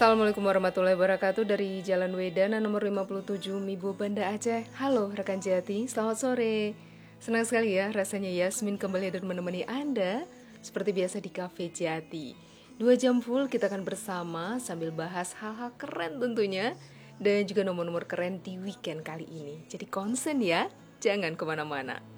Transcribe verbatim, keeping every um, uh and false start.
Assalamualaikum warahmatullahi wabarakatuh. Dari Jalan Wedana nomor lima puluh tujuh Mibo Banda Aceh. Halo rekan Jati, selamat sore. Senang sekali ya rasanya Yasmin kembali hadir menemani Anda seperti biasa di Cafe Jati. Dua jam full kita akan bersama sambil bahas hal-hal keren tentunya, dan juga nomor-nomor keren di weekend kali ini. Jadi konsen ya, jangan kemana-mana.